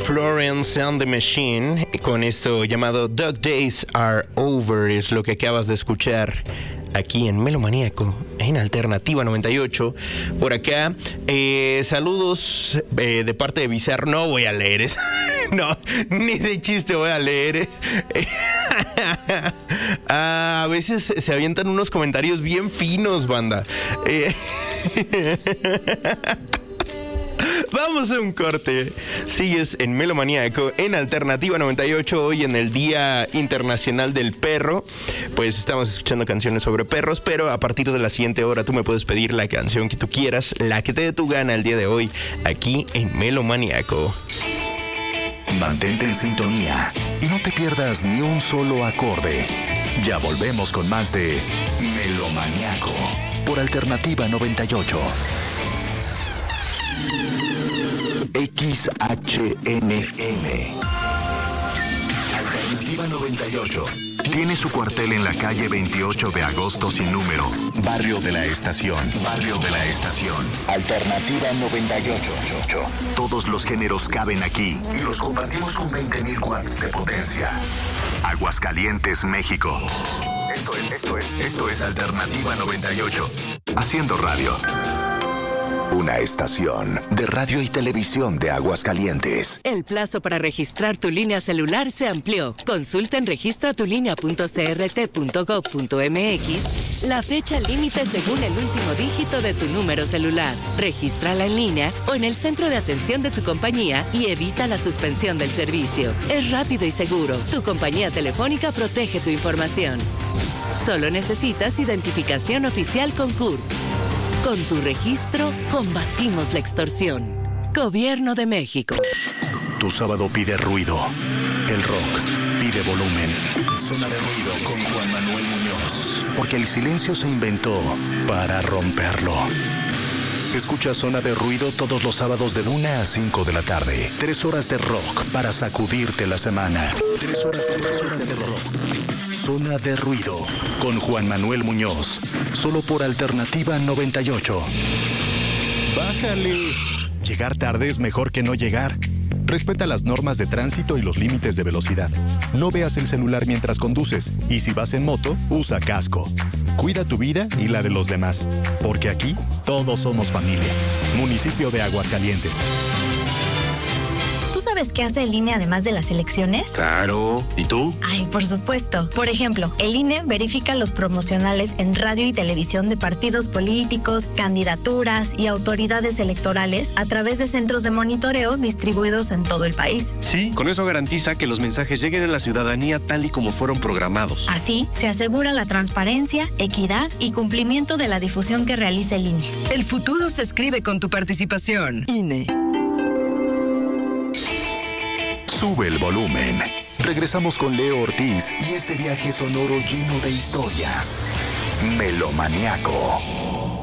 Florence and the Machine, con esto llamado Dog Days Are Over, es lo que acabas de escuchar aquí en Melomaníaco, en Alternativa 98. Por acá, saludos de parte de Bizarro. No voy a leer eso. No, ni de chiste voy a leer. A veces se avientan unos comentarios bien finos, banda. Vamos a un corte. Sigues en Melomaníaco, en Alternativa 98, hoy en el Día Internacional del Perro. Pues estamos escuchando canciones sobre perros, pero a partir de la siguiente hora tú me puedes pedir la canción que tú quieras, la que te dé tu gana el día de hoy, aquí en Melomaníaco. Mantente en sintonía y no te pierdas ni un solo acorde. Ya volvemos con más de Melomaníaco por Alternativa 98. XHNM Alternativa 98 tiene su cuartel en la calle 28 de agosto sin número, Barrio de la Estación. Alternativa 98. Todos los géneros caben aquí y los compartimos con 20,000 watts de potencia. Aguascalientes, México. Esto es Alternativa 98. Haciendo radio. Una estación de radio y televisión de Aguascalientes. El plazo para registrar tu línea celular se amplió. Consulta en registratulinea.crt.gov.mx la fecha límite según el último dígito de tu número celular. Regístrala en línea o en el centro de atención de tu compañía y evita la suspensión del servicio. Es rápido y seguro. Tu compañía telefónica protege tu información. Solo necesitas identificación oficial con CURP. Con tu registro, combatimos la extorsión. Gobierno de México. Tu sábado pide ruido. El rock pide volumen. Zona de ruido con Juan Manuel Muñoz. Porque el silencio se inventó para romperlo. Escucha Zona de Ruido todos los sábados de 1 a 5 de la tarde. 3 horas de rock para sacudirte la semana. 3 horas de rock. Zona de Ruido con Juan Manuel Muñoz. Solo por Alternativa 98. ¡Bájale! Llegar tarde es mejor que no llegar. Respeta las normas de tránsito y los límites de velocidad. No veas el celular mientras conduces. Y si vas en moto, usa casco. Cuida tu vida y la de los demás. Porque aquí, todos somos familia. Municipio de Aguascalientes. ¿Tú sabes qué hace el INE además de las elecciones? Claro. ¿Y tú? Ay, por supuesto. Por ejemplo, el INE verifica los promocionales en radio y televisión de partidos políticos, candidaturas y autoridades electorales a través de centros de monitoreo distribuidos en todo el país. Sí, con eso garantiza que los mensajes lleguen a la ciudadanía tal y como fueron programados. Así, se asegura la transparencia, equidad y cumplimiento de la difusión que realiza el INE. El futuro se escribe con tu participación. INE. Sube el volumen. Regresamos con Leo Ortiz y este viaje sonoro lleno de historias. Melomaníaco.